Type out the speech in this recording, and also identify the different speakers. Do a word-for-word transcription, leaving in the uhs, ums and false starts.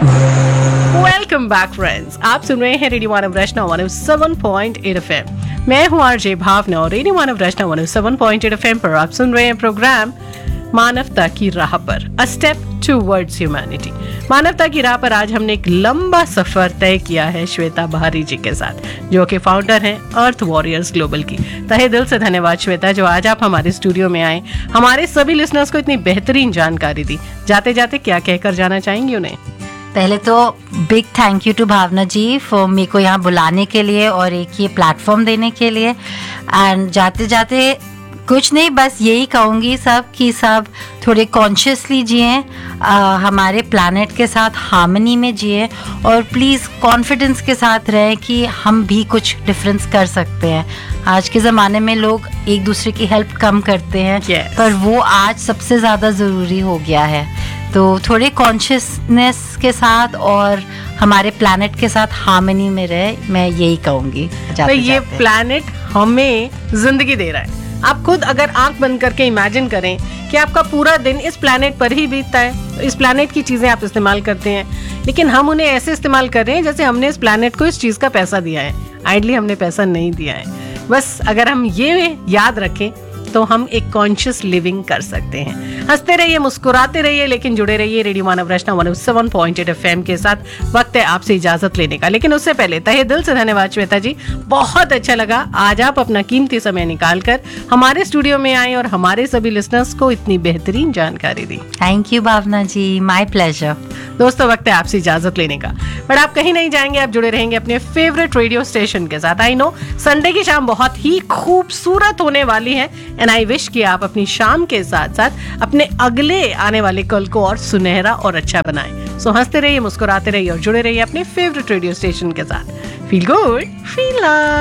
Speaker 1: Welcome back friends, आप सुन रहे हैं रेडियो मानव रचना one O seven point eight FM. मैं हूं आरजे भावना और रेडियो मानव रचना one O seven point eight FM पर आप सुन रहे हैं प्रोग्राम मानवता की राह पर, अ स्टेप टुवर्ड्स ह्यूमैनिटी। मानवता की राह पर आज हमने एक लंबा सफर तय किया है श्वेता बहारी जी के साथ, जो कि फाउंडर हैं अर्थ वॉरियर्स ग्लोबल की। तहे दिल से धन्यवाद श्वेता, जो आज आप हमारे स्टूडियो में आए, हमारे सभी लिसनर्स को इतनी बेहतरीन जानकारी दी। जाते जाते क्या कहकर जाना चाहेंगी उन्हें?
Speaker 2: पहले तो big thank you to Bhavna ji for मेरे को यहाँ बुलाने के लिए और एक ये प्लेटफॉर्म देने के लिए। एंड जाते जाते कुछ नहीं, बस यही कहूँगी सब कि सब थोड़े कॉन्शियसली जिएं, हमारे प्लानट के साथ हार्मनी में जिएं और प्लीज़ कॉन्फिडेंस के साथ रहें कि हम भी कुछ डिफरेंस कर सकते हैं। आज के ज़माने में लोग एक दूसरे की हेल्प कम करते हैं, yes. पर वो आज सबसे ज़्यादा ज़रूरी हो गया है। तो थोड़े कॉन्शियसनेस के साथ और हमारे प्लैनेट के साथ हार्मनी में रहे, मैं यही कहूँगी।
Speaker 1: तो ये प्लैनेट हमें जिंदगी दे रहा है। आप खुद अगर आंख बंद करके इमेजिन करें कि आपका पूरा दिन इस प्लैनेट पर ही बीतता है, तो इस प्लैनेट की चीज़ें आप इस्तेमाल करते हैं, लेकिन हम उन्हें ऐसे इस्तेमाल कर रहे हैं जैसे हमने इस प्लैनेट को इस चीज़ का पैसा दिया है। आइडली हमने पैसा नहीं दिया है। बस अगर हम ये याद रखें तो हम एक कॉन्शियस लिविंग कर सकते हैं। हंसते रहिए, मुस्कुराते रहिए, लेकिन जुड़े रहिए रेडियो मानव रचना one O seven point eight FM के साथ। वक्त है आपसे इजाजत लेने का, लेकिन उससे पहले तहे दिल से धन्यवाद श्वेता जी, बहुत अच्छा लगा आज आप अपना कीमती समय निकालकर हमारे स्टूडियो में आए और हमारे सभी लिसनर्स को इतनी बेहतरीन जानकारी दी।
Speaker 2: Thank you Bhavna ji, my pleasure.
Speaker 1: दोस्तों, वक्त है आपसे इजाजत लेने का, पर आप कहीं नहीं जाएंगे, आप जुड़े रहेंगे अपने फेवरेट रेडियो स्टेशन के साथ। आई नो संडे की शाम बहुत ही खूबसूरत होने वाली है एंड आई विश कि आप अपनी शाम के साथ साथ अपने अगले आने वाले कल को और सुनहरा और अच्छा बनाएं। सो हंसते रहिए, मुस्कुराते रहिए और जुड़े रहिए अपने फेवरेट रेडियो स्टेशन के साथ। Feel good, feel love.